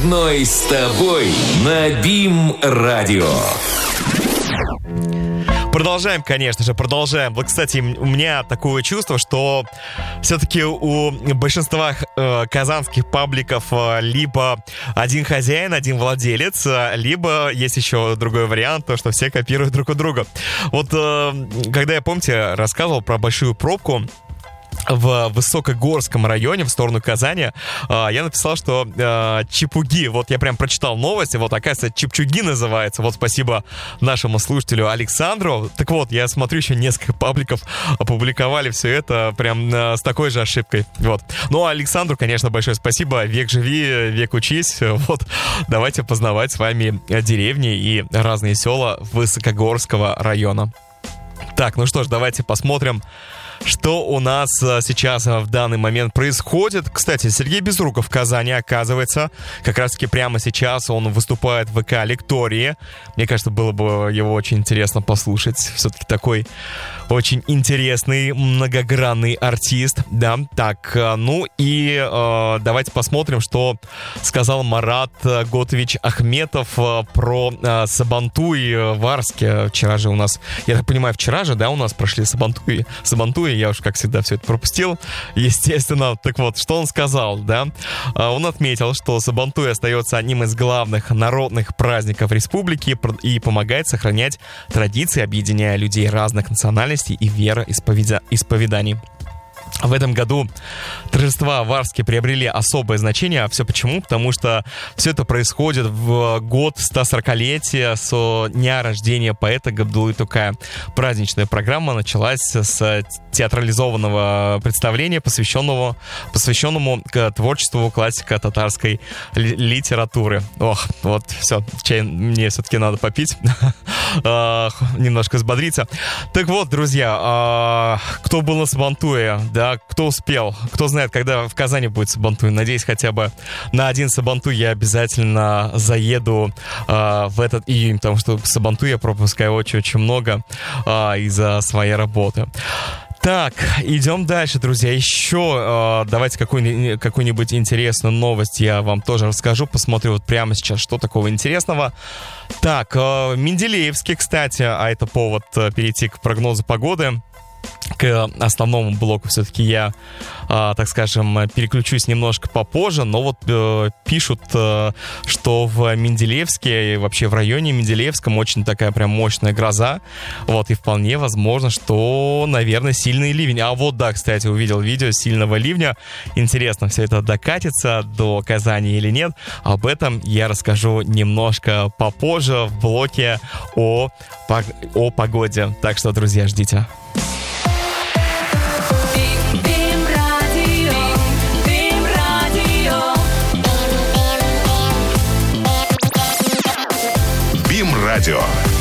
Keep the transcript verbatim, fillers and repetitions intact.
Выходной с тобой на БИМ-радио. Продолжаем, конечно же, продолжаем. Вот, кстати, у меня такое чувство, что все-таки у большинства э, казанских пабликов э, либо один хозяин, один владелец, э, либо есть еще другой вариант, то, что все копируют друг у друга. Вот э, когда я, помните, рассказывал про большую пробку в Высокогорском районе в сторону Казани, я написал, что э, чепуги, вот я прям прочитал новости, вот оказывается чепчуги называется, вот спасибо нашему слушателю Александру. Так вот, я смотрю, еще несколько пабликов опубликовали все это прям э, с такой же ошибкой, вот. Ну, а Александру, конечно, большое спасибо, век живи, век учись, вот. Давайте познавать с вами деревни и разные села Высокогорского района. Так, ну что ж, давайте посмотрим, что у нас сейчас в данный момент происходит. Кстати, Сергей Безруков в Казани, оказывается, как раз-таки прямо сейчас он выступает в ВК «Лектории». Мне кажется, было бы его очень интересно послушать. Все-таки такой очень интересный, многогранный артист. Да, так, ну и э, давайте посмотрим, что сказал Марат Готович Ахметов про э, Сабантуй в Арске. Вчера же у нас, я так понимаю, вчера же, да, у нас прошли Сабантуи, Сабантуи. Я уж, как всегда, все это пропустил, естественно. Так вот, что он сказал, да? Он отметил, что Сабантуй остается одним из главных народных праздников республики и помогает сохранять традиции, объединяя людей разных национальностей и вероисповеданий. В этом году торжества в Арске приобрели особое значение. А все почему? Потому что все это происходит в год стосорокалетия со дня рождения поэта Габдуллы Тукая. Праздничная программа началась с театрализованного представления, посвященного, посвященному к творчеству классика татарской ли- литературы. Ох, вот, все, чай мне все-таки надо попить, немножко взбодриться. Так вот, друзья, кто был на Сабантуе, да, кто успел, кто знает, когда в Казани будет Сабантуй. Надеюсь, хотя бы на один Сабантуй я обязательно заеду э, в этот июнь, потому что Сабантуй я пропускаю очень-очень много э, из-за своей работы. Так, идем дальше, друзья. Еще э, давайте какую-нибудь, какую-нибудь интересную новость я вам тоже расскажу. Посмотрю вот прямо сейчас, что такого интересного. Так, э, Менделеевский, кстати, а это повод э, перейти к прогнозу погоды. К основному блоку все-таки я, э, так скажем, переключусь немножко попозже, но вот э, пишут, э, что в Менделеевске и вообще в районе Менделеевском очень такая прям мощная гроза, вот, и вполне возможно, что, наверное, сильный ливень. А вот, да, кстати, увидел видео сильного ливня. Интересно, все это докатится до Казани или нет? Об этом я расскажу немножко попозже в блоке о, о погоде. Так что, друзья, ждите. БИМ-радио.